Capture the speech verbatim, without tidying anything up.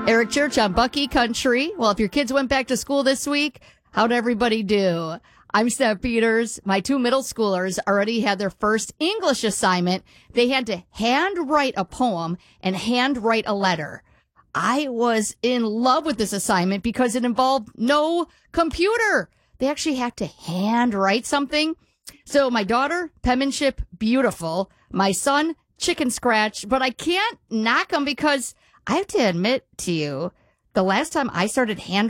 Eric Church on Bucky Country. Well, if your kids went back to school this week, how'd everybody do? I'm Steph Peters. My two middle schoolers already had their first English assignment. They had to handwrite a poem and handwrite a letter. I was in love with this assignment because it involved no computer. They actually had to handwrite something. So my daughter, penmanship, beautiful. My son, chicken scratch, but I can't knock them because I have to admit to you, the last time I started hand